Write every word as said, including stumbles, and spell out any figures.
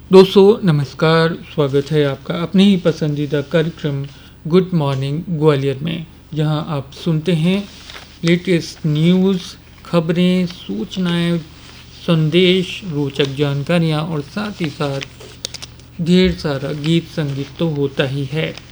दोस्तों नमस्कार, स्वागत है आपका अपने ही पसंदीदा कार्यक्रम गुड मॉर्निंग ग्वालियर में, जहां आप सुनते हैं लेटेस्ट न्यूज़, खबरें, सूचनाएं, संदेश, रोचक जानकारियां और साथ ही साथ ढेर सारा गीत संगीत तो होता ही है।